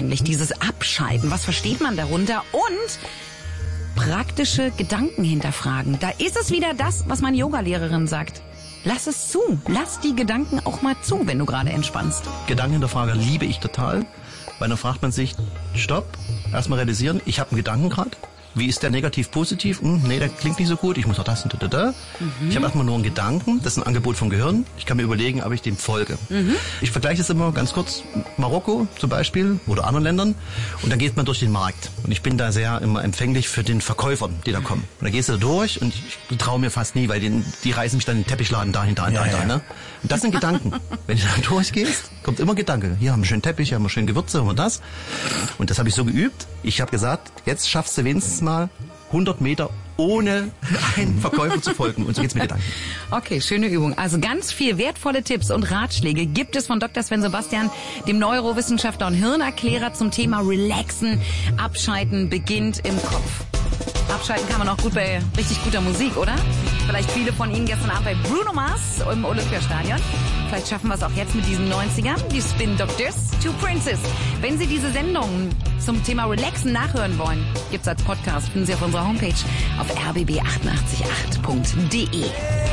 eigentlich, dieses Abschalten? Was versteht man darunter? Und praktische Gedanken hinterfragen. Da ist es wieder das, was meine Yogalehrerin sagt. Lass es zu. Lass die Gedanken auch mal zu, wenn du gerade entspannst. Gedanken hinterfragen liebe ich total, weil dann fragt man sich, stopp, erstmal realisieren, ich habe einen Gedanken gerade. Wie ist der negativ, positiv? Nee, der klingt nicht so gut, ich muss auch das und da. Ich habe erstmal nur einen Gedanken, das ist ein Angebot vom Gehirn. Ich kann mir überlegen, ob ich dem folge. Ich vergleiche das immer ganz kurz, Marokko zum Beispiel oder anderen Ländern. Und dann geht man durch den Markt. Und ich bin da sehr immer empfänglich für den Verkäufern, die da kommen. Und dann gehst du da durch und ich traue mir fast nie, weil die reißen mich dann in den Teppichladen dahinter. Ne? Und das sind Gedanken. Wenn du da durchgehst, kommt immer Gedanke. Hier haben wir schön Teppich, hier haben wir schön Gewürze, haben wir das. Und das habe ich so geübt. Ich habe gesagt, jetzt schaffst du wenigstens mal 100 Meter ohne einen Verkäufer zu folgen. Und so geht's mit Gedanken. Okay, schöne Übung. Also ganz viel wertvolle Tipps und Ratschläge gibt es von Dr. Sven Sebastian, dem Neurowissenschaftler und Hirnerklärer zum Thema Relaxen. Abschalten beginnt im Kopf. Abschalten kann man auch gut bei richtig guter Musik, oder? Vielleicht viele von Ihnen gestern Abend bei Bruno Mars im Olympiastadion. Vielleicht schaffen wir es auch jetzt mit diesen 90ern, die Spin Doctors to Princess. Wenn Sie diese Sendung zum Thema Relaxen nachhören wollen, gibt's als Podcast, finden Sie auf unserer Homepage auf rbb888.de.